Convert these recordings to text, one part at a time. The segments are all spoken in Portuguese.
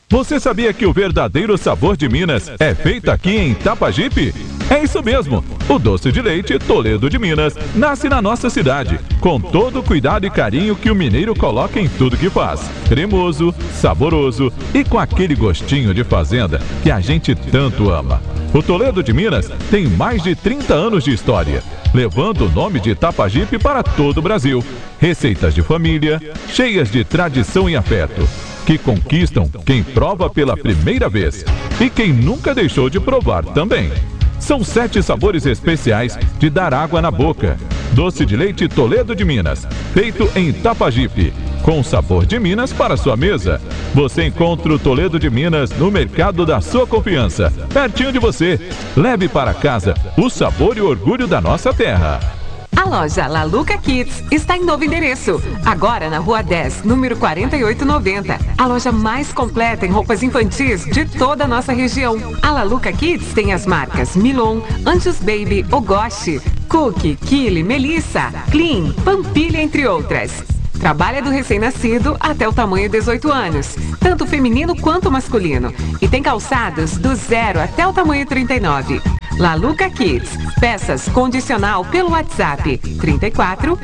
Você sabia que o verdadeiro sabor de Minas é feito aqui em Itapajipe? É isso mesmo! O doce de leite Toledo de Minas nasce na nossa cidade, com todo o cuidado e carinho que o mineiro coloca em tudo que faz. Cremoso, saboroso e com aquele gostinho de fazenda que a gente tanto ama. O Toledo de Minas tem mais de 30 anos de história, levando o nome de Itapajipe para todo o Brasil. Receitas de família, cheias de tradição e afeto, que conquistam quem prova pela primeira vez e quem nunca deixou de provar também. São 7 sabores especiais de dar água na boca. Doce de leite Toledo de Minas, feito em Itapajipe, com sabor de Minas para sua mesa. Você encontra o Toledo de Minas no mercado da sua confiança, pertinho de você. Leve para casa o sabor e o orgulho da nossa terra. A loja La Luca Kids está em novo endereço, agora na Rua 10, número 4890. A loja mais completa em roupas infantis de toda a nossa região. A La Luca Kids tem as marcas Milon, Anjos Baby, Ogoshi, Cookie, Kili, Melissa, Clean, Pampilha, entre outras. Trabalha do recém-nascido até o tamanho 18 anos, tanto feminino quanto masculino. E tem calçados do 0 até o tamanho 39. La Luca Kids, peças condicional pelo WhatsApp 34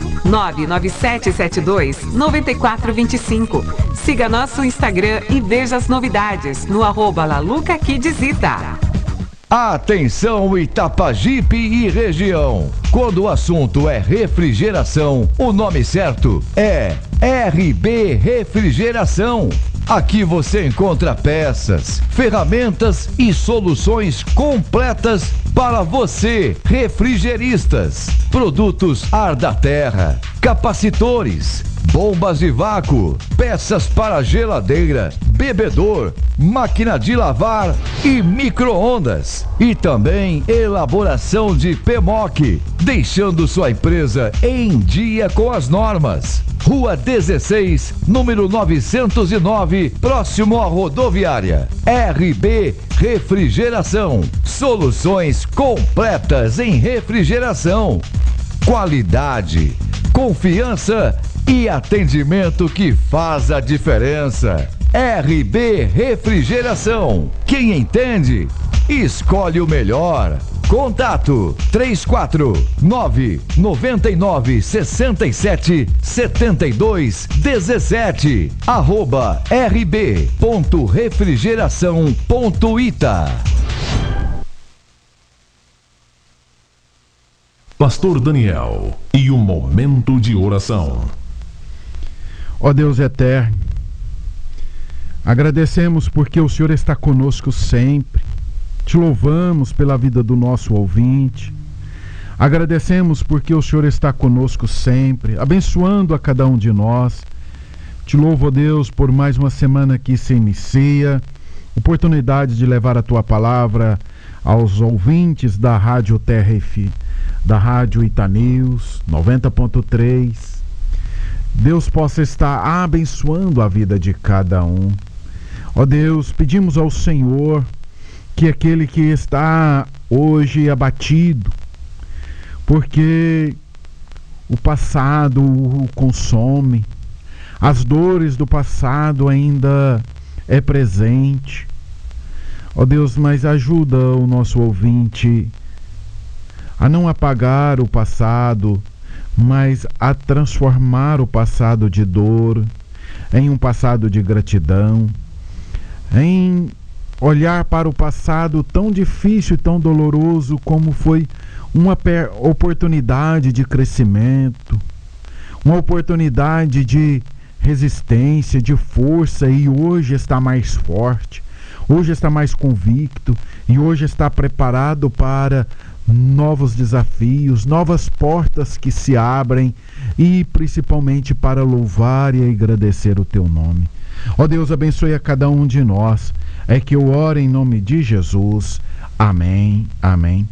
99772 9425. Siga nosso Instagram e veja as novidades no @LaLucaKidzita. Atenção Itapajipe e região. Quando o assunto é refrigeração, o nome certo é RB Refrigeração. Aqui você encontra peças, ferramentas e soluções completas para você, refrigeristas. Produtos ar da terra, capacitores, bombas de vácuo, peças para geladeira, bebedor, máquina de lavar e micro-ondas. E também elaboração de PMOC, deixando sua empresa em dia com as normas. Rua 16, número 909, próximo à rodoviária. RB Refrigeração. Soluções completas em refrigeração. Qualidade, confiança e atendimento que faz a diferença. RB Refrigeração. Quem entende, escolhe o melhor. Contato 349-9967-7217 @rb.refrigeração.ita. Pastor Daniel e o momento de oração. Ó Deus eterno, agradecemos porque o Senhor está conosco sempre. Te louvamos pela vida do nosso ouvinte. Agradecemos porque o Senhor está conosco sempre, abençoando a cada um de nós. Te louvo, ó Deus, por mais uma semana que se inicia, oportunidade de levar a Tua palavra aos ouvintes da Rádio Terra F, da Rádio Itanews 90.3. Deus possa estar abençoando a vida de cada um. Ó Deus, pedimos ao Senhor que aquele que está hoje abatido, porque o passado o consome, as dores do passado ainda é presente. Ó Deus, mas ajuda o nosso ouvinte a não apagar o passado, mas a transformar o passado de dor em um passado de gratidão, em olhar para o passado tão difícil e tão doloroso como foi uma oportunidade de crescimento, uma oportunidade de resistência, de força, e hoje está mais forte, hoje está mais convicto e hoje está preparado para novos desafios, novas portas que se abrem e principalmente para louvar e agradecer o Teu nome. Ó Deus, abençoe a cada um de nós. É que eu oro em nome de Jesus. Amém, amém.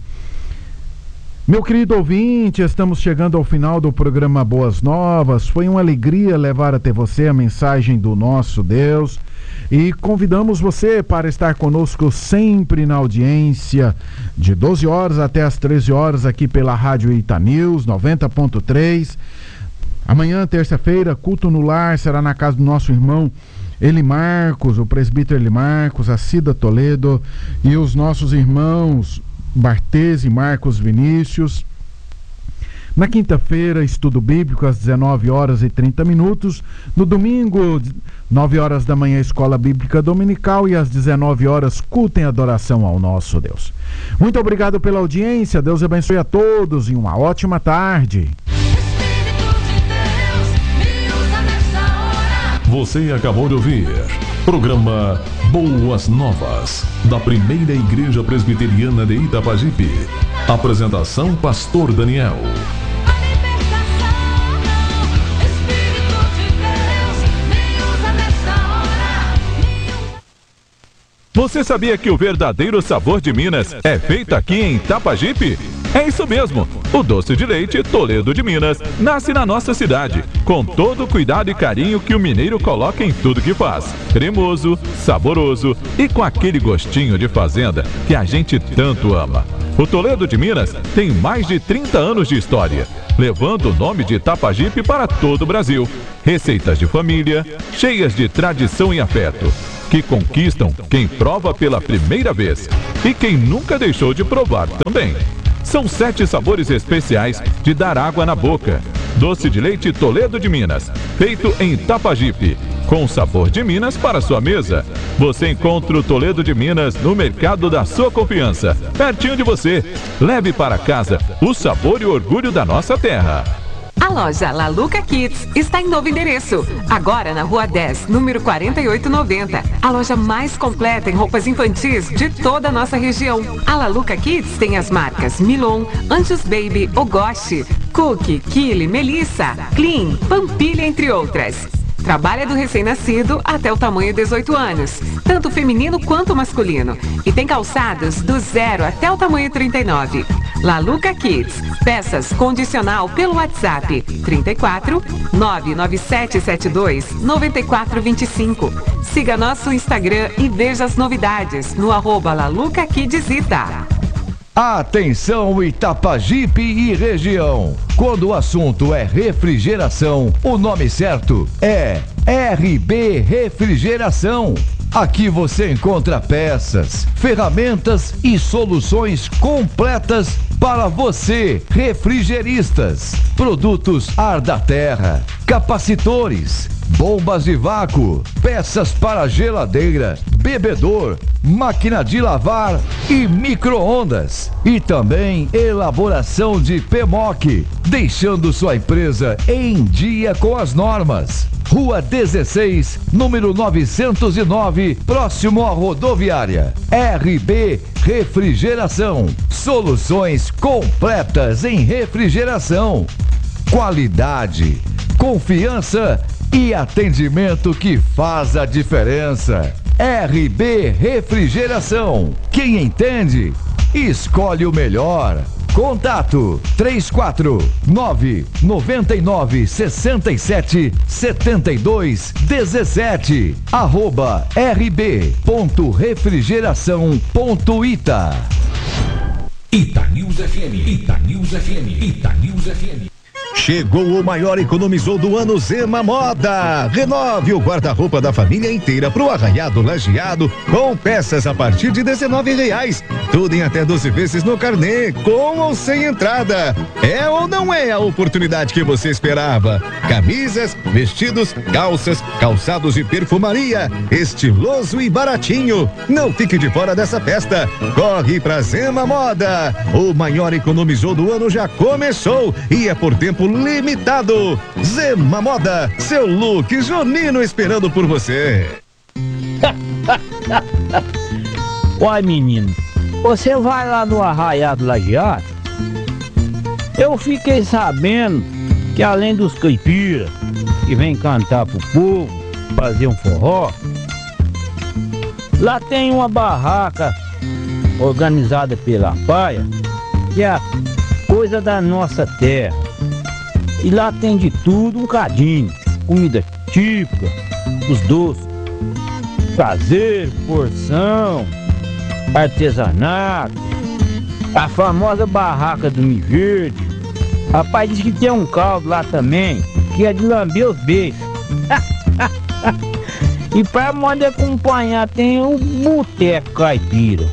Meu querido ouvinte, estamos chegando ao final do programa Boas Novas. Foi uma alegria levar até você a mensagem do nosso Deus. E convidamos você para estar conosco sempre na audiência, de 12 horas até as 13 horas, aqui pela Rádio Itanews 90.3. Amanhã, terça-feira, culto no lar, será na casa do nosso irmão Eli Marcos, o presbítero Eli Marcos, a Cida Toledo e os nossos irmãos Barthez e Marcos Vinícius. Na quinta-feira, estudo bíblico às 19h30. No domingo, 9 horas da manhã, escola bíblica dominical, e às 19 horas, culto em adoração ao nosso Deus. Muito obrigado pela audiência, Deus abençoe a todos e uma ótima tarde. Você acabou de ouvir programa Boas Novas, da Primeira Igreja Presbiteriana de Itapajipe. Apresentação Pastor Daniel. Você sabia que o verdadeiro sabor de Minas é feito aqui em Itapajipe? É isso mesmo! O doce de leite Toledo de Minas nasce na nossa cidade, com todo o cuidado e carinho que o mineiro coloca em tudo que faz. Cremoso, saboroso e com aquele gostinho de fazenda que a gente tanto ama. O Toledo de Minas tem mais de 30 anos de história, levando o nome de Itapajipe para todo o Brasil. Receitas de família, cheias de tradição e afeto, que conquistam quem prova pela primeira vez e quem nunca deixou de provar também. São 7 sabores especiais de dar água na boca. Doce de leite Toledo de Minas, feito em Itapajipe, com sabor de Minas para sua mesa. Você encontra o Toledo de Minas no mercado da sua confiança, pertinho de você. Leve para casa o sabor e o orgulho da nossa terra. A loja La Luca Kids está em novo endereço, agora na Rua 10, número 4890. A loja mais completa em roupas infantis de toda a nossa região. A La Luca Kids tem as marcas Milon, Anjos Baby, Ogoshi, Cookie, Kili, Melissa, Clean, Pampilha, entre outras. Trabalha do recém-nascido até o tamanho 18 anos, tanto feminino quanto masculino. E tem calçados do 0 até o tamanho 39. La Luca Kids, peças condicional pelo WhatsApp 34 99772 9425. Siga nosso Instagram e veja as novidades no @LaLucaKidsita. Atenção Itapajipe e região. Quando o assunto é refrigeração, o nome certo é RB Refrigeração. Aqui você encontra peças, ferramentas e soluções completas para você, refrigeristas. Produtos ar da terra, capacitores, bombas de vácuo, peças para geladeira, bebedor, máquina de lavar e micro-ondas. E também elaboração de PMOC, deixando sua empresa em dia com as normas. Rua 16, número 909, próximo à rodoviária. RB Refrigeração. Soluções completas em refrigeração. Qualidade, confiança e atendimento que faz a diferença. RB Refrigeração. Quem entende, escolhe o melhor. Contato 349-9967-7217 @rb.refrigeração.ita. Itanews FM, Itanews FM, Itanews FM. Chegou o maior economizou do ano Zema Moda. Renove o guarda-roupa da família inteira pro arraiado lajeado com peças a partir de R$19. Tudo em até 12 vezes no carnê, com ou sem entrada. É ou não é a oportunidade que você esperava? Camisas, vestidos, calças, calçados e perfumaria, estiloso e baratinho. Não fique de fora dessa festa. Corre pra Zema Moda. O maior economizou do ano já começou e é por tempo limitado. Zema Moda, seu look junino esperando por você. Uai, menino, você vai lá no Arraiado Lajeado? Eu fiquei sabendo que além dos caipiras que vem cantar pro povo, fazer um forró, lá tem uma barraca organizada pela Paia, que é a coisa da nossa terra. E lá tem de tudo um cadinho, comida típica, os doces, caseiro, porção, artesanato, a famosa barraca do Mi Verde. Rapaz, diz que tem um caldo lá também, que é de lamber os beijos. E para moda acompanhar tem o Boteco Caipira.